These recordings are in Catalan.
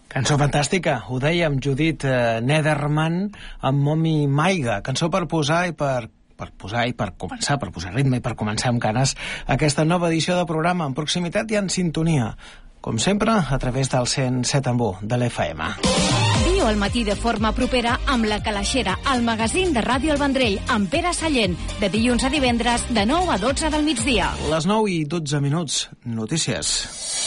Cançó fantàstica, ho dèiem, Judith Nederman amb Momi Maiga, cançó per posar i per començar, per posar ritme i per començar amb ganes aquesta nova edició de programa en proximitat i en sintonia, com sempre, a través del 107.1 de l'FM. Viu al matí de forma propera amb La Calaixera, el magazín de Ràdio El Vendrell, amb Pere Sallent, de dilluns a divendres, de 9 a 12 del migdia. Les 9 i 12 minuts, notícies.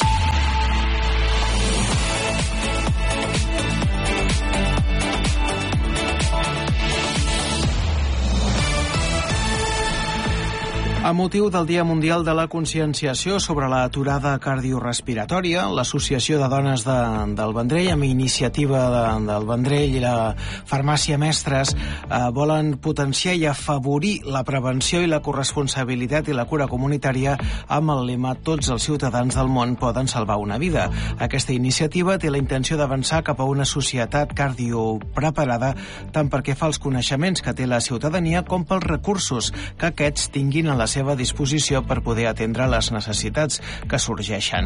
A motiu del Dia Mundial de la Conscienciació sobre l'aturada cardiorespiratòria, l'Associació de Dones del Vendrell, amb iniciativa del Vendrell i la Farmàcia Mestres, volen potenciar i afavorir la prevenció i la corresponsabilitat i la cura comunitària amb el lema «Tots els ciutadans del món poden salvar una vida». Aquesta iniciativa té la intenció d'avançar cap a una societat cardiopreparada tant perquè fa els coneixements que té la ciutadania com pels recursos que aquests tinguin a la seva disposició per poder atendre les necessitats que sorgeixen.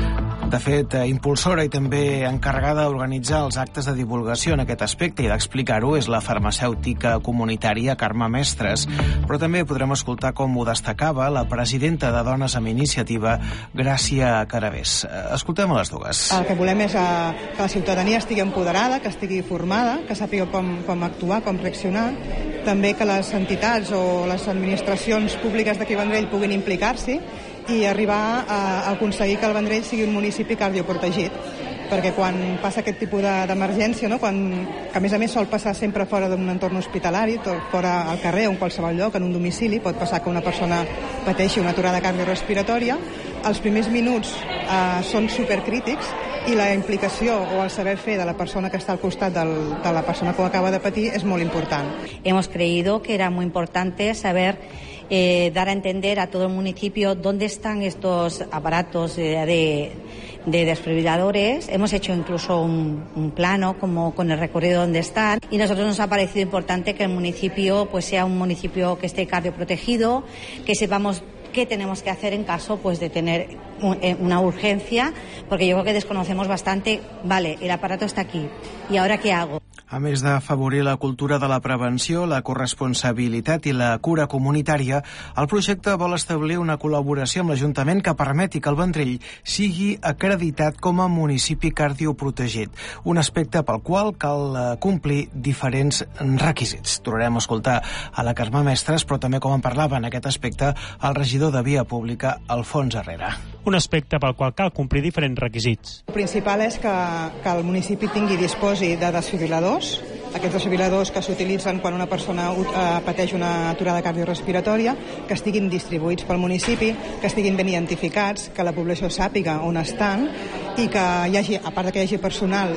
De fet, impulsora i també encarregada d'organitzar els actes de divulgació en aquest aspecte i d'explicar-ho és la farmacèutica comunitària Carme Mestres, però també podrem escoltar com ho destacava la presidenta de Dones amb Iniciativa, Gràcia Caravés. Escoltem a les dues. El que volem és que la ciutadania estigui empoderada, que estigui formada, que sàpiga com actuar, com reaccionar, també que les entitats o les administracions públiques d'aquí Vendrell puguin implicar-s'hi i arribar a aconseguir que el Vendrell sigui un municipi cardioprotegit, perquè quan passa aquest tipus d'emergència, no? Que a més sol passar sempre fora d'un entorn hospitalari, fora al carrer o en qualsevol lloc, en un domicili, pot passar que una persona pateixi una aturada cardiorespiratòria, els primers minuts són supercrítics i la implicació o el saber fer de la persona que està al costat de la persona que ho acaba de patir és molt important. Hemos creído que era muy importante saber dar a entender a todo el municipio dónde están estos aparatos de desfibriladores. Hemos hecho incluso un plano como con el recorrido donde están y a nosotros nos ha parecido importante que el municipio pues sea un municipio que esté cardioprotegido, que sepamos qué tenemos que hacer en caso pues de tener una urgencia, porque yo creo que desconocemos bastante, vale, el aparato está aquí, ¿y ahora qué hago? A més d'afavorir la cultura de la prevenció, la corresponsabilitat i la cura comunitària, el projecte vol establir una col·laboració amb l'Ajuntament que permeti que el Vendrell sigui acreditat com a municipi cardioprotegit, un aspecte pel qual cal complir diferents requisits. Tornarem a escoltar a la Carme Mestres, però també com en parlava en aquest aspecte el regidor de Via Pública, Alfons Herrera. Un aspecte pel qual cal complir diferents requisits. El principal és que el municipi disposi de desfibriladors, aquests desfibriladors que s'utilitzen quan una persona pateix una aturada cardiorespiratòria, que estiguin distribuïts pel municipi, que estiguin ben identificats, que la població sàpiga on estan i que hi hagi, a part que hi hagi personal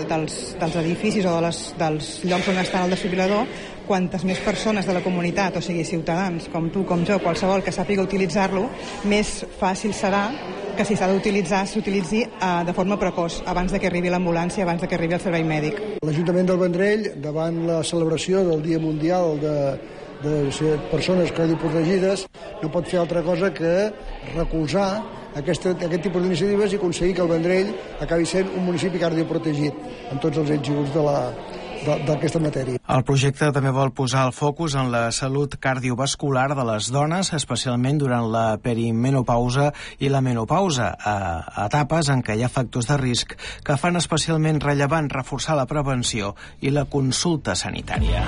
dels edificis o dels llocs on està el desfibrilador, quantes més persones de la comunitat, o sigui, ciutadans, com tu, com jo, qualsevol que sàpiga utilitzar-lo, més fàcil serà que si s'ha d'utilitzar, s'utilitzi de forma precoç, abans de que arribi l'ambulància, abans de que arribi el servei mèdic. L'Ajuntament del Vendrell, davant la celebració del Dia Mundial de persones cardioprotegides, no pot fer altra cosa que recolzar aquest tipus d'iniciatives i aconseguir que el Vendrell acabi sent un municipi cardioprotegit en tots els ets i uts d'aquesta matèria. El projecte també vol posar el focus en la salut cardiovascular de les dones, especialment durant la perimenopausa i la menopausa, etapes en què hi ha factors de risc que fan especialment rellevant reforçar la prevenció i la consulta sanitària.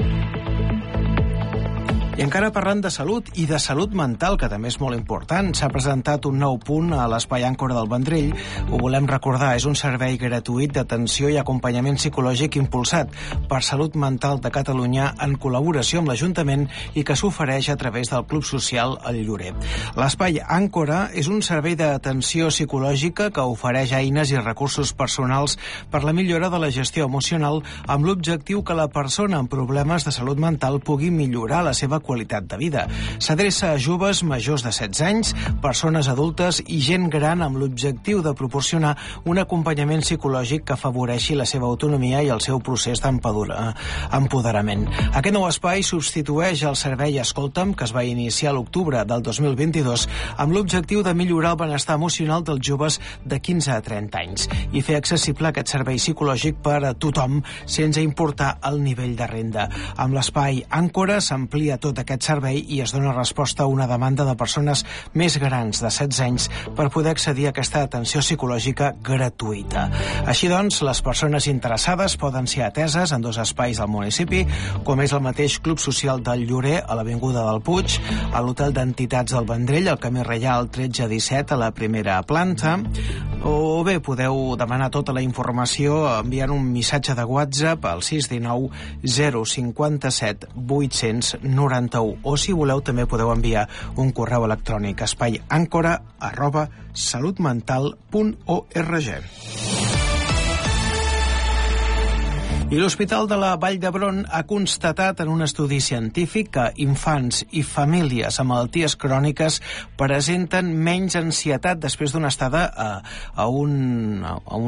I encara parlant de salut i de salut mental, que també és molt important, s'ha presentat un nou punt a l'Espai Àncora del Vendrell. Ho volem recordar, és un servei gratuït d'atenció i acompanyament psicològic impulsat per Salut Mental de Catalunya en col·laboració amb l'Ajuntament i que s'ofereix a través del Club Social El Lloret. L'Espai Àncora és un servei d'atenció psicològica que ofereix eines i recursos personals per la millora de la gestió emocional amb l'objectiu que la persona amb problemes de salut mental pugui millorar la seva qualitat de vida. S'adreça a joves majors de 16 anys, persones adultes i gent gran amb l'objectiu de proporcionar un acompanyament psicològic que afavoreixi la seva autonomia i el seu procés d'empoderament. Aquest nou espai substitueix el servei Escolta'm, que es va iniciar a l'octubre del 2022 amb l'objectiu de millorar el benestar emocional dels joves de 15 a 30 anys i fer accessible aquest servei psicològic per a tothom sense importar el nivell de renda. Amb l'espai Àncora s'amplia tot aquest servei i es dona resposta a una demanda de persones més grans de 16 anys per poder accedir a aquesta atenció psicològica gratuïta. Així doncs, les persones interessades poden ser ateses en 2 espais al municipi, com és el mateix Club Social del Llorer a l'Avinguda del Puig, a l'Hotel d'Entitats del Vendrell, al Camí Reial 1317 a la primera planta, o bé podeu demanar tota la informació enviant un missatge de WhatsApp al 619 057 891, o si voleu també podeu enviar un correu electrònic espaiancora@salutmental.org. I l'Hospital de la Vall d'Hebron ha constatat en un estudi científic que infants i famílies amb malalties cròniques presenten menys ansietat després d'una estada a un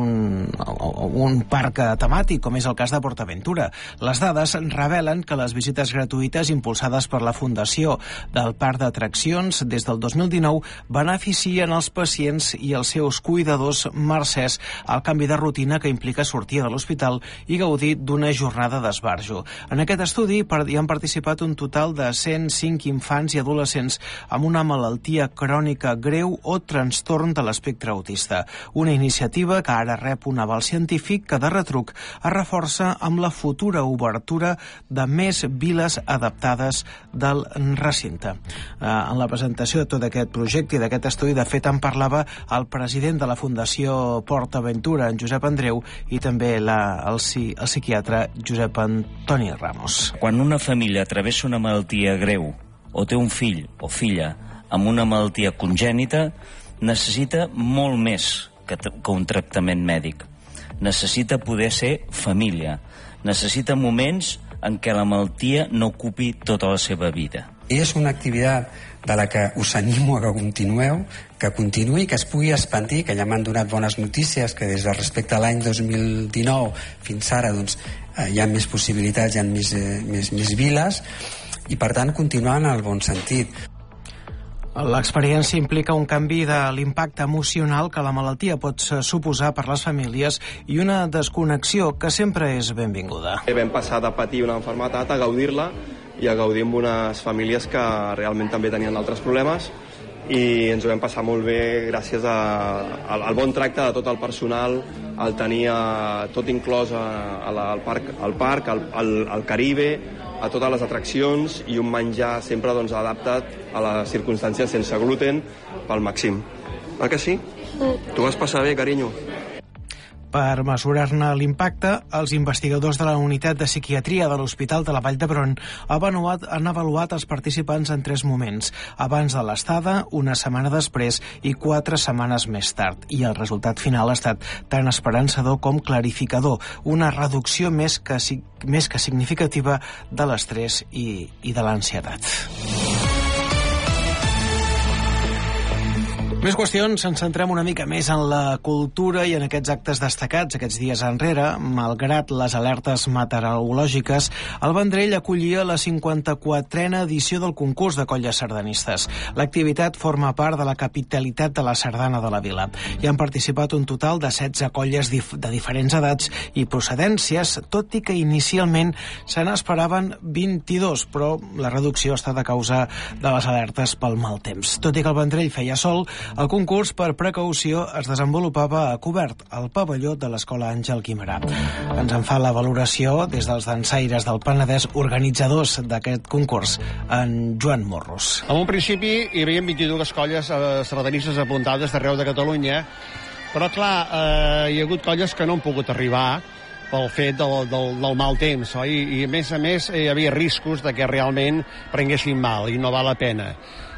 parc temàtic, com és el cas de PortAventura. Les dades revelen que les visites gratuïtes impulsades per la Fundació del Parc d'Atraccions des del 2019 beneficien els pacients i els seus cuidadors mercès al canvi de rutina que implica sortir de l'hospital i gaudir d'una jornada d'esbarjo. En aquest estudi hi han participat un total de 105 infants i adolescents amb una malaltia crònica greu o trastorn de l'espectre autista. Una iniciativa que ara rep un aval científic que de retruc es reforça amb la futura obertura de més viles adaptades del recinte. En la presentació de tot aquest projecte i d'aquest estudi, de fet, en parlava el president de la Fundació PortAventura, en Josep Andreu, i també el psiquiatre Josep Antoni Ramos. Quan una família travessa una malaltia greu o té un fill o filla amb una malaltia congènita, necessita molt més que un tractament mèdic. Necessita poder ser família. Necessita moments en què la malaltia no ocupi tota la seva vida. És una activitat de la que us animo a que continueu, que continuï, que es pugui expandir, que ja m'han donat bones notícies, que des de respecte a l'any 2019 fins ara doncs, hi ha més possibilitats, hi ha més viles, i per tant continuar en el bon sentit. L'experiència implica un canvi de l'impacte emocional que la malaltia pot suposar per les famílies i una desconnexió que sempre és benvinguda. Vam passar de patir una malaltia a gaudir-la i a gaudir amb unes famílies que realment també tenien altres problemes, i ens ho vam passar molt bé gràcies al bon tracte de tot el personal, el tenir tot inclòs al parc, al Caribe, a totes les atraccions, i un menjar sempre adaptat a les circumstàncies, sense gluten, pel màxim. Ah que sí? Tu vas passar bé, carinyo? Per mesurar-ne l'impacte, els investigadors de la Unitat de Psiquiatria de l'Hospital de la Vall d'Hebron han avaluat els participants en 3 moments: abans de l'estada, una setmana després i 4 setmanes més tard. I el resultat final ha estat tan esperançador com clarificador, una reducció més que significativa de l'estrès i de l'ansietat. Més qüestions, ens centrem una mica més en la cultura i en aquests actes destacats. Aquests dies enrere, malgrat les alertes meteorològiques, el Vendrell acollia la 54a edició del concurs de colles sardanistes. L'activitat forma part de la capitalitat de la sardana de la vila. Hi han participat un total de 16 colles de diferents edats i procedències, tot i que inicialment se n'esperaven 22, però la reducció ha estat a causa de les alertes pel mal temps. Tot i que el Vendrell feia sol, el concurs, per precaució, es desenvolupava a cobert, al pavelló de l'Escola Àngel Guimerà. Ens en fa la valoració, des dels dansaires del Penedès, organitzadors d'aquest concurs, en Joan Morros. En un principi hi havia 22 colles sardanistes apuntades d'arreu de Catalunya, però clar, hi ha hagut colles que no han pogut arribar pel fet del mal temps, oi? I a més hi havia riscos de que realment prenguessin mal i no val la pena.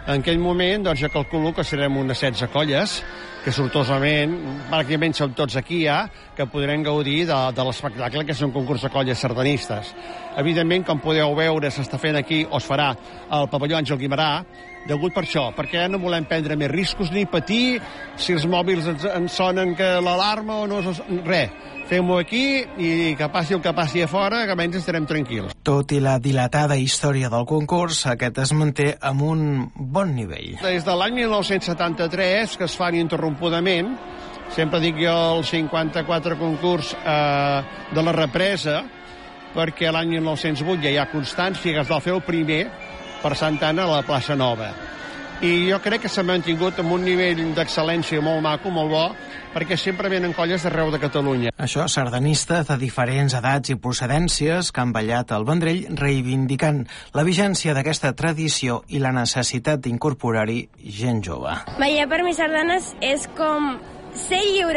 En aquell moment, doncs, jo calculo que serem unes 16 colles, que sortosament, pràcticament som tots aquí ja, que podrem gaudir de l'espectacle que és un concurs de colles sardanistes. Evidentment, com podeu veure, s'està fent aquí, o es farà al pavelló Àngel Guimerà, degut per això, perquè no volem prendre més riscos ni patir si els mòbils ens sonen que l'alarma o no... Res, fem-ho aquí i que passi el que passi a fora, que almenys estarem tranquils. Tot i la dilatada història del concurs, aquest es manté amb un bon nivell. Des de l'any 1973, que es fan ininterrompudament, sempre dic jo el 54 concurs de la represa, perquè l'any 1908 ja hi ha constància que es va fer el primer per Santa Anna a la plaça Nova. I jo crec que s'ha mantingut amb un nivell d'excel·lència molt maco, molt bo, perquè sempre venen colles d'arreu de Catalunya. Això, sardanistes de diferents edats i procedències que han ballat al Vendrell, reivindicant la vigència d'aquesta tradició i la necessitat d'incorporar-hi gent jove. Ballar per mi sardanes és com ser lliure.